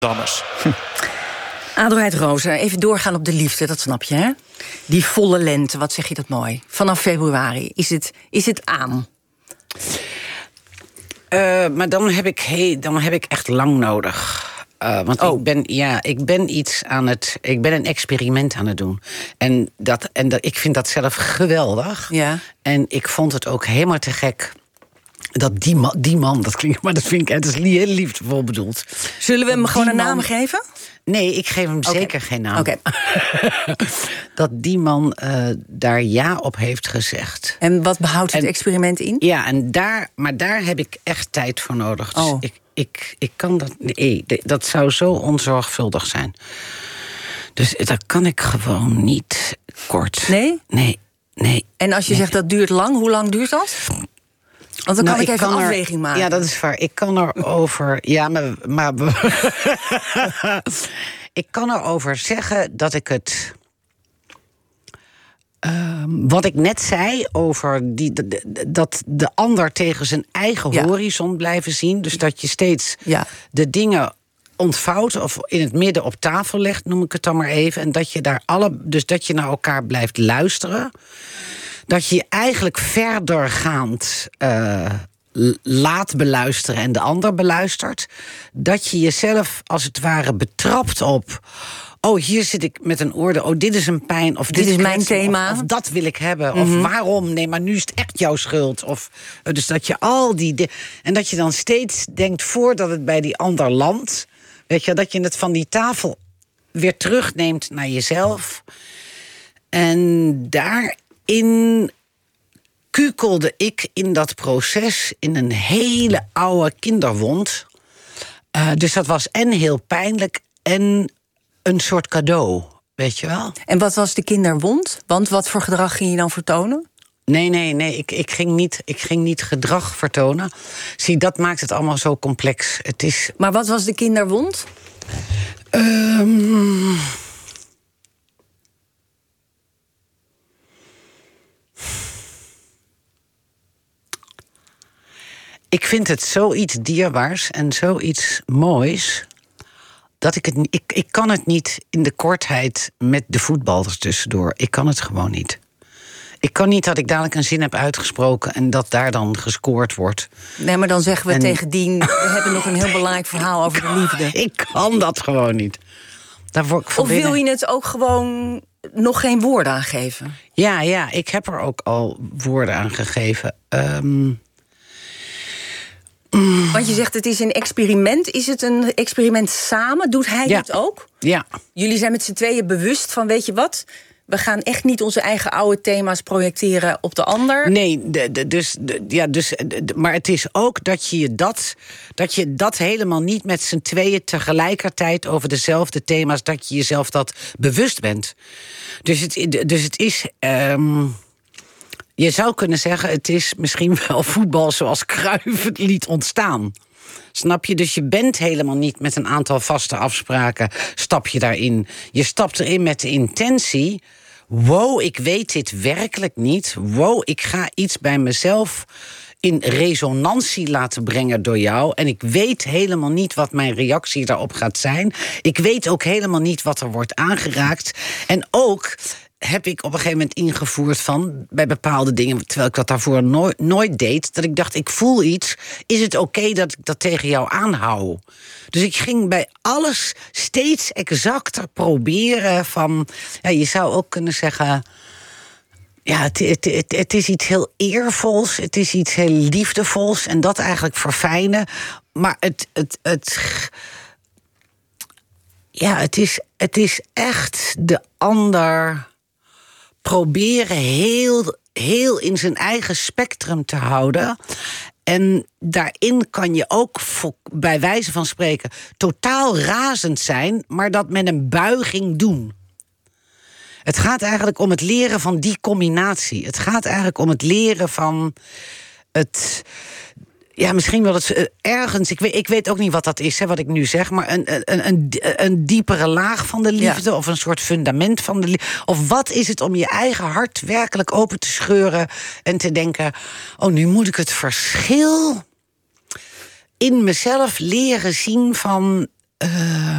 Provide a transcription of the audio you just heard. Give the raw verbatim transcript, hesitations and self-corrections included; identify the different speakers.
Speaker 1: Dammers.
Speaker 2: Adelheid Rozen, even doorgaan op de liefde, dat snap je, hè? Die volle lente, wat zeg je dat mooi. Vanaf februari, is het, is het aan?
Speaker 3: Uh, maar dan heb, ik he- dan heb ik echt lang nodig. Uh, want oh. ik, ben, ja, ik ben iets aan het. Ik ben een experiment aan het doen. En, dat, en dat, ik vind dat zelf geweldig.
Speaker 2: Ja.
Speaker 3: En ik vond het ook helemaal te gek. Dat die man, die man, dat klinkt, maar dat vind ik, het is heel liefdevol bedoeld.
Speaker 2: Zullen we hem gewoon een
Speaker 3: man,
Speaker 2: naam geven?
Speaker 3: Nee, ik geef hem
Speaker 2: okay.
Speaker 3: zeker geen naam.
Speaker 2: Okay.
Speaker 3: Dat die man uh, daar ja op heeft gezegd.
Speaker 2: En wat behoudt het en, experiment in?
Speaker 3: Ja, en daar, maar daar heb ik echt tijd voor nodig. Dus
Speaker 2: oh.
Speaker 3: ik, ik, ik kan dat. Nee, dat zou zo onzorgvuldig zijn. Dus dat kan ik gewoon niet kort.
Speaker 2: Nee?
Speaker 3: Nee, nee.
Speaker 2: En als je
Speaker 3: nee.
Speaker 2: zegt dat duurt lang, hoe lang duurt dat? Want dan
Speaker 3: nou,
Speaker 2: kan ik, ik even
Speaker 3: kan
Speaker 2: een
Speaker 3: er,
Speaker 2: afweging maken.
Speaker 3: Ja, dat is waar. Ik kan er over. Ja, maar. maar ik kan erover zeggen dat ik het. Uh, wat ik net zei over die, dat de ander tegen zijn eigen ja. horizon blijven zien. Dus dat je steeds
Speaker 2: ja.
Speaker 3: de dingen ontvouwt of in het midden op tafel legt, noem ik het dan maar even. En dat je daar alle. Dus dat je naar elkaar blijft luisteren. Dat je je eigenlijk verdergaand uh, laat beluisteren en de ander beluistert. Dat je jezelf als het ware betrapt op. Oh, hier zit ik met een oordeel. Oh, dit is een pijn. Of dit,
Speaker 2: dit is mijn thema.
Speaker 3: Of, of dat wil ik hebben.
Speaker 2: Mm-hmm.
Speaker 3: Of waarom? Nee, maar nu is het echt jouw schuld. Of, dus dat je al die. De, en dat je dan steeds denkt voordat het bij die ander landt. Weet je, dat je het van die tafel weer terugneemt naar jezelf. En daar. In kukelde ik in dat proces in een hele oude kinderwond. Uh, dus dat was en heel pijnlijk en een soort cadeau, weet je wel.
Speaker 2: En wat was de kinderwond? Want wat voor gedrag ging je dan vertonen?
Speaker 3: Nee, nee, nee, ik, ik, ging niet, ik ging niet gedrag vertonen. Zie, dat maakt het allemaal zo complex. Het is...
Speaker 2: Maar wat was de kinderwond?
Speaker 3: Um... Ik vind het zoiets dierbaars en zoiets moois. Dat ik het ik, ik kan het niet in de kortheid met de voetballers tussendoor. Ik kan het gewoon niet. Ik kan niet dat ik dadelijk een zin heb uitgesproken en dat daar dan gescoord wordt.
Speaker 2: Nee, maar dan zeggen we en... tegen Dien, we hebben nog een heel belangrijk verhaal over de liefde.
Speaker 3: Ik kan dat gewoon niet. Daar word ik van
Speaker 2: of
Speaker 3: binnen...
Speaker 2: wil je het ook gewoon nog geen woorden aan geven?
Speaker 3: Ja, ja, ik heb er ook al woorden aan gegeven. Um...
Speaker 2: Want je zegt het is een experiment. Is het een experiment samen? Doet hij
Speaker 3: ja.
Speaker 2: dit ook?
Speaker 3: Ja.
Speaker 2: Jullie zijn met z'n tweeën bewust van, weet je wat? We gaan echt niet onze eigen oude thema's projecteren op de ander.
Speaker 3: Nee, de, de, dus, de, ja, dus, de, de, maar het is ook dat je dat, dat je dat helemaal niet met z'n tweeën tegelijkertijd over dezelfde thema's, dat je jezelf dat bewust bent. Dus het, dus het is. Um, Je zou kunnen zeggen, het is misschien wel voetbal zoals Cruijff het liet ontstaan. Snap je? Dus je bent helemaal niet met een aantal vaste afspraken, stap je daarin. Je stapt erin met de intentie, wow, ik weet dit werkelijk niet. Wow, ik ga iets bij mezelf in resonantie laten brengen door jou. En ik weet helemaal niet wat mijn reactie daarop gaat zijn. Ik weet ook helemaal niet wat er wordt aangeraakt. En ook heb ik op een gegeven moment ingevoerd van bij bepaalde dingen, terwijl ik dat daarvoor nooit, nooit deed, dat ik dacht, ik voel iets, is het oké okay dat ik dat tegen jou aanhoud? Dus ik ging bij alles steeds exacter proberen van, ja, je zou ook kunnen zeggen, ja, het, het, het, het is iets heel eervols, het is iets heel liefdevols en dat eigenlijk verfijnen, maar het, het, het ja, het is, het is echt de ander proberen heel, heel in zijn eigen spectrum te houden. En daarin kan je ook, bij wijze van spreken, totaal razend zijn, maar dat met een buiging doen. Het gaat eigenlijk om het leren van die combinatie. Het gaat eigenlijk om het leren van het. Ja, misschien wel het uh, ergens. Ik weet, ik weet ook niet wat dat is, hè, wat ik nu zeg. Maar een, een, een, een diepere laag van de liefde. Ja. Of een soort fundament van de liefde. Of wat is het om je eigen hart werkelijk open te scheuren. En te denken, oh, nu moet ik het verschil in mezelf leren zien van. Uh,